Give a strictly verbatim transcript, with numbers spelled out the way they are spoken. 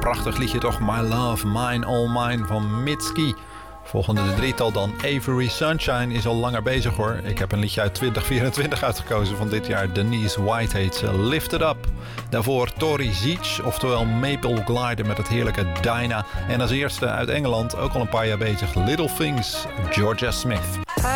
prachtig liedje toch, My Love, Mine, All Mine van Mitski. Volgende de drietal dan, Avery Sunshine is al langer bezig hoor. Ik heb een liedje uit twintig vierentwintig uitgekozen van dit jaar. Denise White heet ze, Lift It Up. Daarvoor Tori Zeech, oftewel Maple Glider met het heerlijke Dinah. En als eerste uit Engeland, ook al een paar jaar bezig, Little Things, Georgia Smith.